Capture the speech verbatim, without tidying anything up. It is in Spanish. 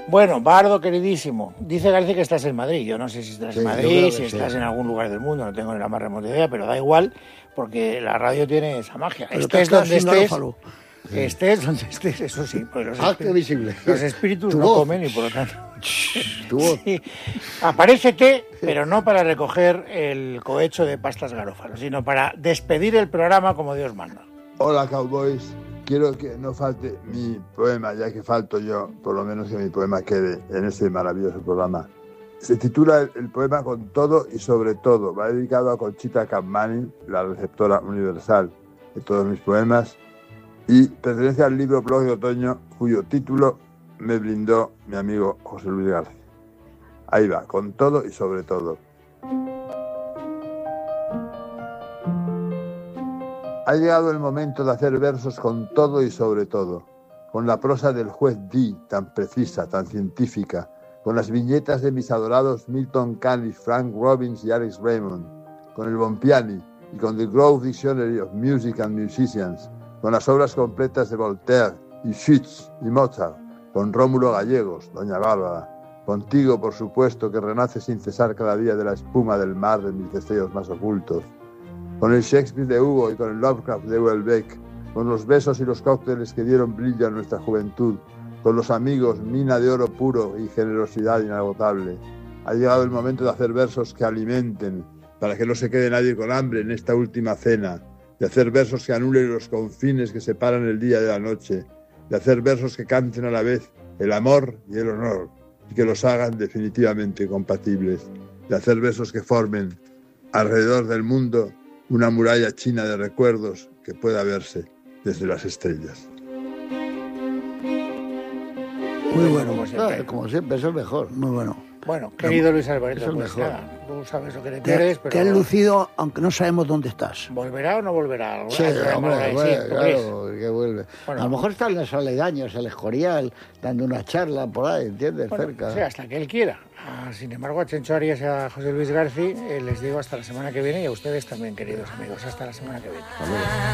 Bueno, Bardo, queridísimo, dice García que estás en Madrid. Yo no sé si estás Sí, en yo Madrid, creo que si sí. estás en algún lugar del mundo, no tengo ni la más remota idea, pero da igual, porque la radio tiene esa magia. Pero Estés te has donde quedado sin estés, Garófalo. estés donde estés, eso sí. Pues los, Ah, qué espíritus, visible. los espíritus Tu no voz. comen y por lo tanto... Tu voz. Sí. Aparécete, pero no para recoger el cohecho de pastas Garófalo, sino para despedir el programa como Dios manda. Hola, Cowboys. Quiero que no falte mi poema, ya que falto yo, por lo menos que mi poema quede en este maravilloso programa. Se titula el, el poema Con todo y sobre todo. Va dedicado a Conchita Capmany, la receptora universal de todos mis poemas, y pertenece al libro Blog de Otoño, cuyo título me brindó mi amigo José Luis García. Ahí va, con todo y sobre todo. Ha llegado el momento de hacer versos con todo y sobre todo, con la prosa del juez Dee, tan precisa, tan científica, con las viñetas de mis adorados Milton Caniff, Frank Robbins y Alex Raymond, con el Bompiani y con The Grove Dictionary of Music and Musicians, con las obras completas de Voltaire y Schütz y Mozart, con Rómulo Gallegos, Doña Bárbara, contigo, por supuesto, que renace sin cesar cada día de la espuma del mar de mis deseos más ocultos, con el Shakespeare de Hugo y con el Lovecraft de Houellebecq, con los besos y los cócteles que dieron brillo a nuestra juventud, con los amigos, mina de oro puro y generosidad inagotable. Ha llegado el momento de hacer versos que alimenten, para que no se quede nadie con hambre en esta última cena, de hacer versos que anulen los confines que separan el día de la noche, de hacer versos que canten a la vez el amor y el honor, y que los hagan definitivamente compatibles, de hacer versos que formen alrededor del mundo una muralla china de recuerdos que pueda verse desde las estrellas. Muy bueno. Como siempre. No, como siempre, eso es mejor. Muy bueno. Bueno, querido Luis Alberto, Eso es pues mejor. nada, tú sabes lo que te Te, quieres, te has pero... lucido, aunque no sabemos dónde estás. ¿Volverá o no volverá? ¿Alguna Sí, vez volverá? hombre, Sí, bueno, ¿tú crees? claro, que vuelve. Bueno. A lo mejor está en los aledaños, el Escorial, dando una charla por ahí, ¿entiendes? Bueno, Cerca. sí, hasta que él quiera. Ah, sin embargo, a Chencho Arias y a José Luis García eh, les digo hasta la semana que viene y a ustedes también, queridos amigos, hasta la semana que viene.